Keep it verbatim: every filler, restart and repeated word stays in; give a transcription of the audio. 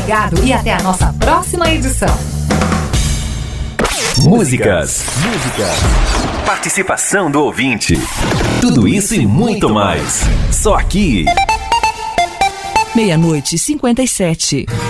obrigado e até a nossa próxima edição. Músicas, músicas, participação do ouvinte, tudo isso e muito mais, só aqui. Meia-noite e cinquenta e sete.